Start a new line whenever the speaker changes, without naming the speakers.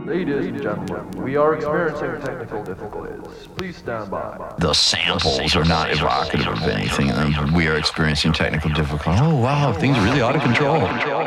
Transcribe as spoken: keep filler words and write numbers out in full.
Ladies and gentlemen, we are experiencing technical difficulties. Please stand by.
The samples are not evocative of anything. We are experiencing technical difficulties. Oh, wow, things are really out of control.